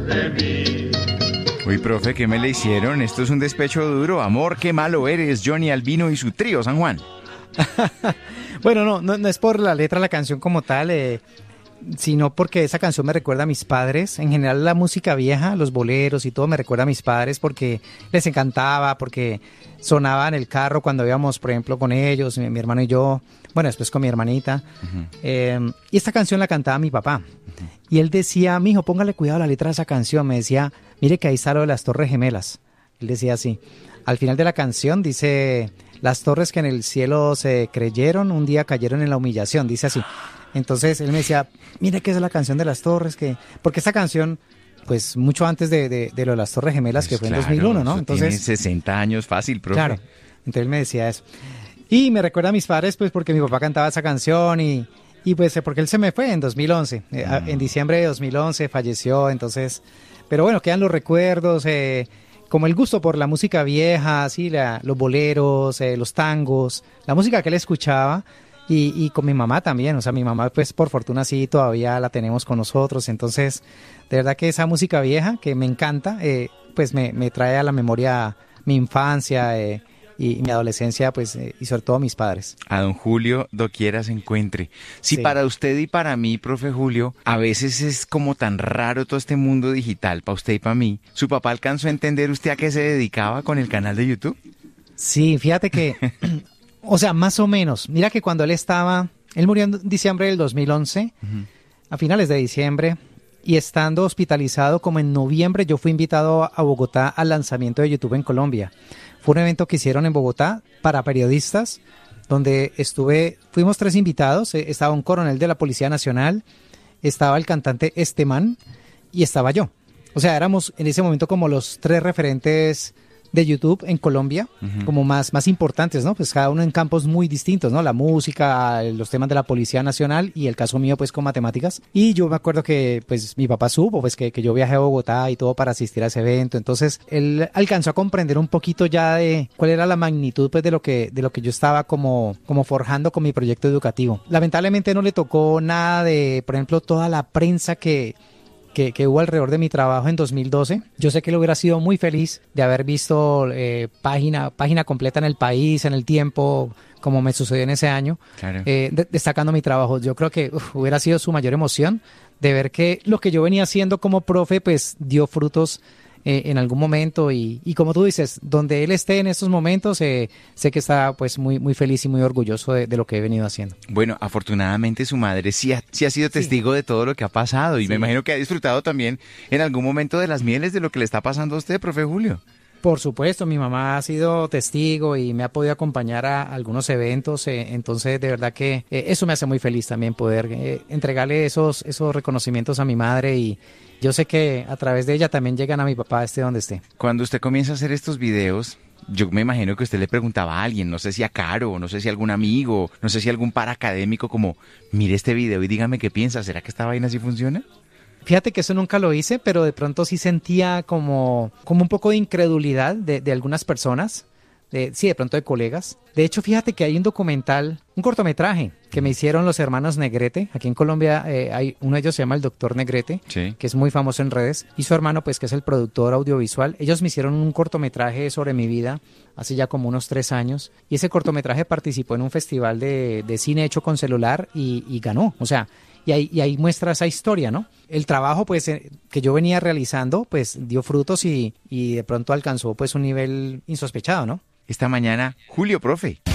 Uy, profe, ¿qué me le hicieron? Esto es un despecho duro. Amor, qué malo eres, Johnny Albino y su trío San Juan. Bueno, no es por la letra de la canción como tal, sino porque esa canción me recuerda a mis padres. En general la música vieja, los boleros y todo me recuerda a mis padres porque les encantaba, porque sonaba en el carro cuando íbamos, por ejemplo, con ellos, mi hermano y yo, bueno, después con mi hermanita. Y esta canción la cantaba mi papá. Y él decía, mijo, póngale cuidado a la letra de esa canción. Me decía, mire que ahí está lo de las Torres Gemelas. Él decía así. Al final de la canción dice, las torres que en el cielo se creyeron, un día cayeron en la humillación. Dice así. Entonces él me decía, mire que es la canción de las torres, porque esta canción, pues mucho antes de lo de las Torres Gemelas, pues que fue en 2001, ¿no? Entonces tiene 60 años fácil, profe. Claro, entonces él me decía eso. Y me recuerda a mis padres, pues porque mi papá cantaba esa canción y pues porque él se me fue en 2011, en diciembre de 2011 falleció, entonces, pero bueno, quedan los recuerdos, como el gusto por la música vieja, así, los boleros, los tangos, la música que él escuchaba. Y con mi mamá también, o sea, mi mamá pues por fortuna sí todavía la tenemos con nosotros, entonces de verdad que esa música vieja que me encanta, pues me trae a la memoria mi infancia y mi adolescencia, pues y sobre todo mis padres. A don Julio doquiera se encuentre. Si sí. Para usted y para mí, profe Julio, a veces es como tan raro todo este mundo digital, para usted y para mí, ¿su papá alcanzó a entender usted a qué se dedicaba con el canal de YouTube? Sí, fíjate que... O sea, más o menos. Mira que cuando él murió en diciembre del 2011, a finales de diciembre, y estando hospitalizado como en noviembre, yo fui invitado a Bogotá al lanzamiento de YouTube en Colombia. Fue un evento que hicieron en Bogotá para periodistas, donde fuimos 3 invitados, estaba un coronel de la Policía Nacional, estaba el cantante Esteman y estaba yo. O sea, éramos en ese momento como los 3 referentes de YouTube en Colombia, como más importantes, ¿no? Pues cada uno en campos muy distintos, ¿no? La música, los temas de la Policía Nacional y el caso mío, pues, con matemáticas. Y yo me acuerdo que, pues, mi papá supo, pues, que yo viajé a Bogotá y todo para asistir a ese evento. Entonces, él alcanzó a comprender un poquito ya de cuál era la magnitud, pues, de lo que yo estaba como forjando con mi proyecto educativo. Lamentablemente no le tocó nada de, por ejemplo, toda la prensa que hubo alrededor de mi trabajo en 2012. Yo sé que él hubiera sido muy feliz de haber visto página completa en El País, en El Tiempo, como me sucedió en ese año, claro. Destacando mi trabajo. Yo creo que hubiera sido su mayor emoción de ver que lo que yo venía haciendo como profe, pues dio frutos en algún momento y como tú dices, donde él esté en estos momentos, sé que está pues muy feliz y muy orgulloso de lo que he venido haciendo. Bueno, afortunadamente su madre sí ha sido testigo de todo lo que ha pasado y me imagino que ha disfrutado también en algún momento de las mieles de lo que le está pasando a usted, profe Julio. Por supuesto, mi mamá ha sido testigo y me ha podido acompañar a algunos eventos, entonces de verdad que eso me hace muy feliz también poder entregarle esos reconocimientos a mi madre y yo sé que a través de ella también llegan a mi papá esté donde esté. Cuando usted comienza a hacer estos videos, yo me imagino que usted le preguntaba a alguien, no sé si a Caro, no sé si a algún amigo, no sé si a algún paracadémico como, mire este video y dígame qué piensa, ¿será que esta vaina sí funciona? Fíjate que eso nunca lo hice, pero de pronto sí sentía como un poco de incredulidad de algunas personas, de pronto de colegas. De hecho, fíjate que hay un documental, un cortometraje que me hicieron los hermanos Negrete. Aquí en Colombia hay uno de ellos se llama el Doctor Negrete, sí, que es muy famoso en redes, y su hermano, pues, que es el productor audiovisual. Ellos me hicieron un cortometraje sobre mi vida hace ya como unos 3 años, y ese cortometraje participó en un festival de cine hecho con celular y ganó, o sea... Y ahí muestra esa historia, ¿no? El trabajo, pues, que yo venía realizando, pues, dio frutos y de pronto alcanzó, pues, un nivel insospechado, ¿no? Esta mañana, Julio, profe.